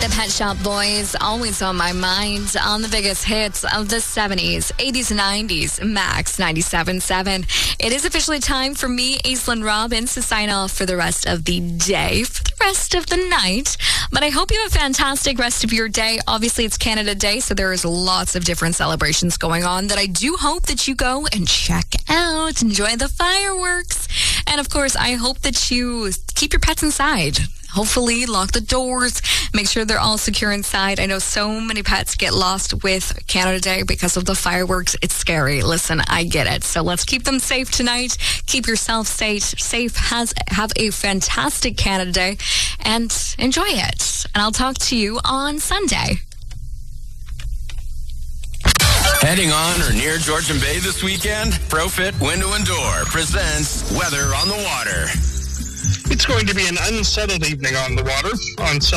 The Pet Shop Boys, always on my mind on the biggest hits of the 70s, 80s, and 90s. Max 97.7. It is officially time for me, Aislinn Robbins, to sign off for the rest of the day, for the rest of the night. But I hope you have a fantastic rest of your day. Obviously, it's Canada Day, so there is lots of different celebrations going on that I do hope that you go and check out. Enjoy the fireworks. And of course, I hope that you keep your pets inside. Hopefully, lock the doors. Make sure they're all secure inside. I know so many pets get lost with Canada Day because of the fireworks. It's scary. Listen, I get it. So let's keep them safe tonight. Keep yourself safe. Have a fantastic Canada Day and enjoy it. And I'll talk to you on Sunday. Heading on or near Georgian Bay this weekend? ProFit Window and Door presents Weather on the Water. It's going to be an unsettled evening on the water. On